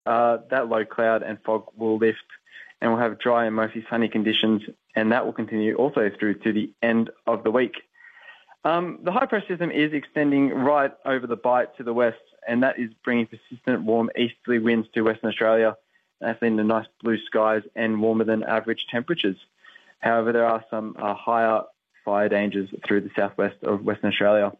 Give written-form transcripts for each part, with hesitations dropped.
that low cloud and fog will lift and we'll have dry and mostly sunny conditions, and that will continue also through to the end of the week. The high pressure system is extending right over the Bight to the west, and that is bringing persistent warm easterly winds to Western Australia. That's leading to nice blue skies and warmer than average temperatures. However, there are some higher fire dangers through the southwest of Western Australia.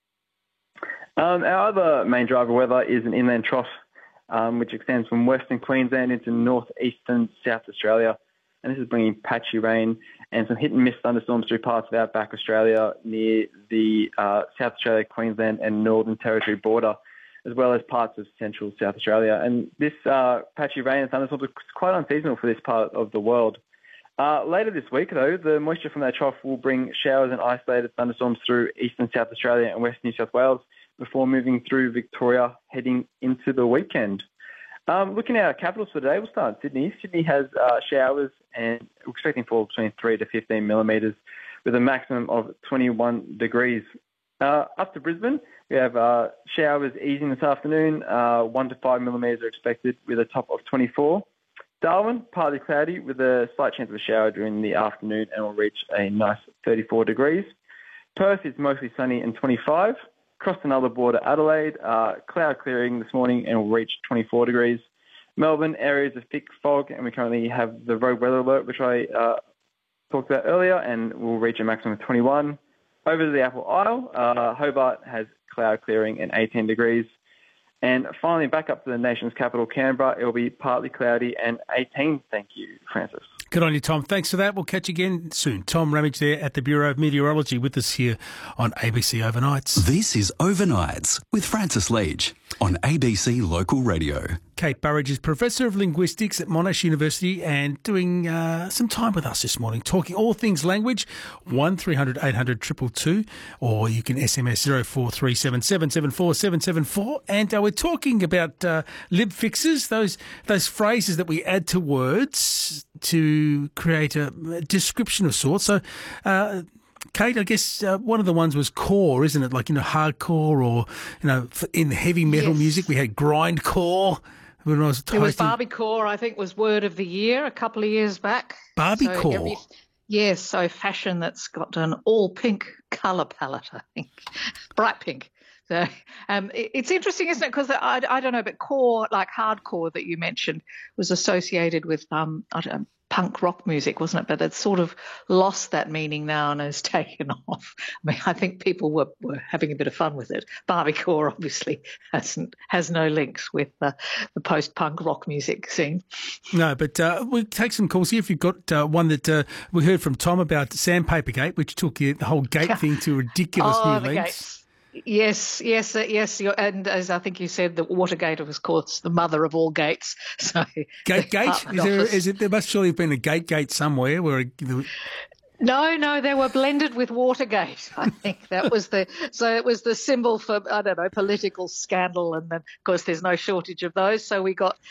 Our other main driver weather is an inland trough, which extends from Western Queensland into northeastern South Australia. And this is bringing patchy rain and some hit and miss thunderstorms through parts of outback Australia near the South Australia, Queensland and Northern Territory border, as well as parts of central South Australia. And this patchy rain and thunderstorms are quite unseasonal for this part of the world. Later this week, though, the moisture from that trough will bring showers and isolated thunderstorms through eastern South Australia and western New South Wales before moving through Victoria heading into the weekend. Looking at our capitals for today, we'll start in Sydney. Sydney has showers and we're expecting fall between 3 to 15 millimetres with a maximum of 21 degrees. Up to Brisbane, we have showers easing this afternoon. 1 to 5 millimetres are expected with a top of 24. Darwin, partly cloudy with a slight chance of a shower during the afternoon and will reach a nice 34 degrees. Perth is mostly sunny and 25. Across another border, Adelaide, cloud clearing this morning and will reach 24 degrees. Melbourne, areas of thick fog, and we currently have the road weather alert, which I talked about earlier, and will reach a maximum of 21. Over to the Apple Isle, Hobart has cloud clearing and 18 degrees. And finally, back up to the nation's capital, Canberra, it will be partly cloudy and 18. Thank you, Francis. Good on you, Tom. Thanks for that. We'll catch you again soon. Tom Ramage there at the Bureau of Meteorology with us here on ABC Overnights. This is Overnights with Francis Leach on ABC Local Radio. Kate Burridge is Professor of Linguistics at Monash University and doing some time with us this morning, talking all things language. 1300 800 222, or you can SMS 0437 774 774. And we're talking about lib fixes, those phrases that we add to words to create a description of sorts. So, Kate, I guess one of the ones was core, isn't it? Like, hardcore, or, in heavy metal music, we had grindcore. When I was it was Barbiecore, I think, was word of the year a couple of years back. Barbiecore? Yes, so fashion that's got an all-pink colour palette, I think. Bright pink. So it's interesting, isn't it? Because I don't know, but core, like hardcore that you mentioned, was associated with, punk rock music, wasn't it? But it's sort of lost that meaning now and has taken off. I mean, I think people were having a bit of fun with it. Barbiecore obviously has no links with the post-punk rock music scene. No, but we'll take some calls here. If you've got one that we heard from Tom about Sandpapergate, which took the whole gate thing to ridiculous new lengths. Gates. Yes. And as I think you said, the Watergate was called the mother of all gates. So Gate? There must surely have been a gate somewhere where... No, they were blended with Watergate. I think that was it was the symbol for, I don't know, political scandal. And then, of course, there's no shortage of those. So we got